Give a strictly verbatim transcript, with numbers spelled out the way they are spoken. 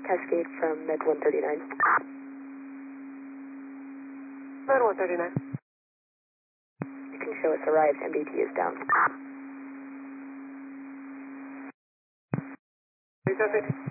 Cascade from Med one thirty-nine. Med one thirty-nine. You can show us arrived, M B T is down. Hey, traffic.